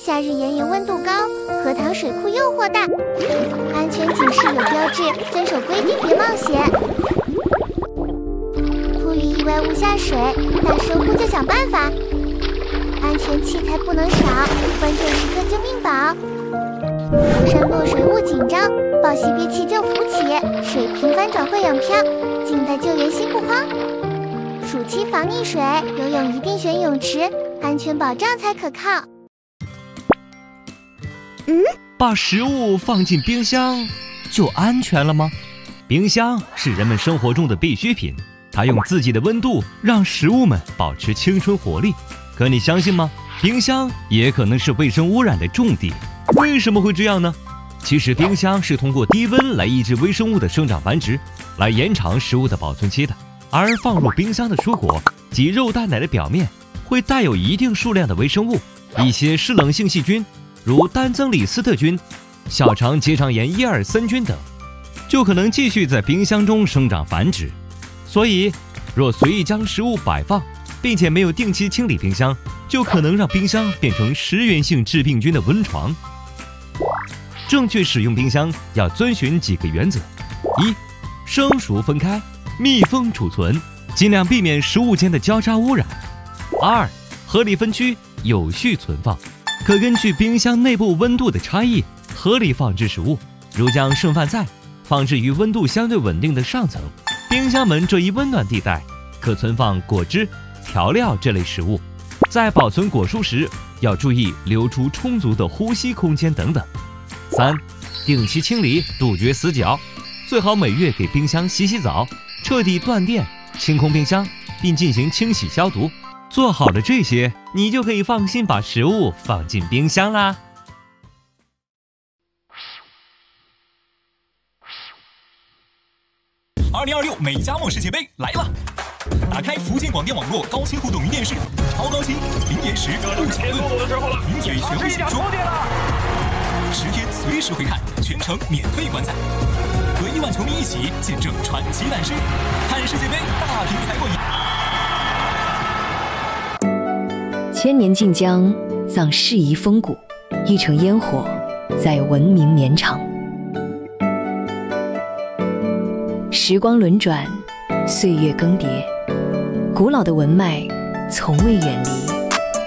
夏日炎炎温度高，荷塘水库诱惑大，安全警示有标志，遵守规定别冒险。铺遇意外误下水，大蛇呼救想办法。安全器材不能少，关键时刻救命宝。游山落水勿紧张，抱熄憋气就浮起，水平翻转会仰漂，静待救援心不慌。暑期防溺水，游泳一定选泳池，安全保障才可靠。 把食物放进冰箱就安全了吗？冰箱是人们生活中的必需品，它用自己的温度让食物们保持青春活力。可你相信吗？冰箱也可能是微生污染的重地。为什么会这样呢？其实冰箱是通过低温来抑制微生物的生长繁殖，来延长食物的保存期的。而放入冰箱的蔬果及肉蛋奶的表面会带有一定数量的微生物，一些湿冷性细菌，如单增里斯特菌、小肠结肠炎1、2森菌等，就可能继续在冰箱中生长繁殖。所以，若随意将食物摆放，并且没有定期清理冰箱，就可能让冰箱变成食源性致病菌的温床。正确使用冰箱要遵循几个原则：一、生熟分开，密封储存，尽量避免食物间的交叉污染；二、合理分区，有序存放，可根据冰箱内部温度的差异合理放置食物，如将剩饭菜放置于温度相对稳定的上层。冰箱门这一温暖地带可存放果汁、调料这类食物。在保存果蔬时，要注意留出充足的呼吸空间等等。三、定期清理，杜绝死角，最好每月给冰箱洗洗澡，彻底断电，清空冰箱，并进行清洗消毒。做好了这些，你就可以放心把食物放进冰箱啦。 2026美加墨世界杯来了！打开福建广电网络高清互动云电视，超高清、零延时、不抢论、名嘴全部解说，10天随时回看，全程免费观赛，和1万球迷一起见证传奇诞生，看世界杯大屏才过瘾。 千年晋江葬世遗风骨，一城烟火在文明绵长。时光轮转，岁月更迭，古老的文脉从未远离。